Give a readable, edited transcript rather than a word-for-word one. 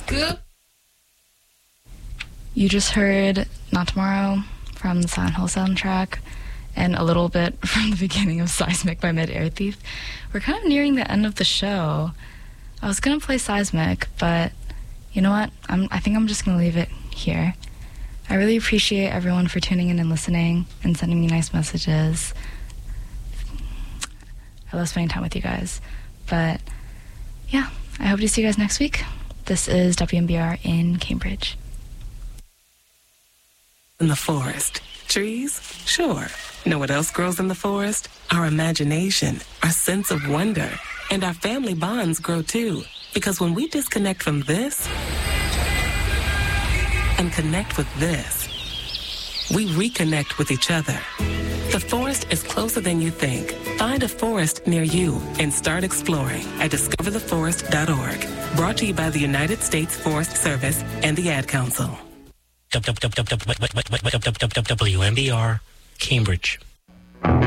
You just heard Not Tomorrow from the Silent Hill soundtrack and a little bit from the beginning of Seismic by Mid-Air Thief. We're kind of nearing the end of the show. I was going to play Seismic, but you know what? I think I'm just going to leave it here. I really appreciate everyone for tuning in and listening and sending me nice messages. I love spending time with you guys. But yeah, I hope to see you guys next week. This is WMBR in Cambridge. In the forest. Trees? Sure. Know what else grows in the forest? Our imagination, our sense of wonder, and our family bonds grow too. Because when we disconnect from this and connect with this, we reconnect with each other. The forest is closer than you think. Find a forest near you and start exploring at discovertheforest.org. Brought to you by the United States Forest Service and the Ad Council. WMBR, Cambridge.